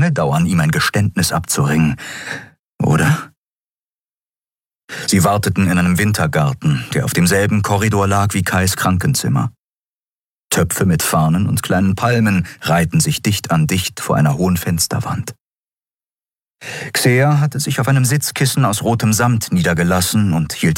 lange dauern, ihm ein Geständnis abzuringen, oder? Sie warteten in einem Wintergarten, der auf demselben Korridor lag wie Kais Krankenzimmer. Töpfe mit Farnen und kleinen Palmen reihten sich dicht an dicht vor einer hohen Fensterwand. Xea hatte sich auf einem Sitzkissen aus rotem Samt niedergelassen und hielt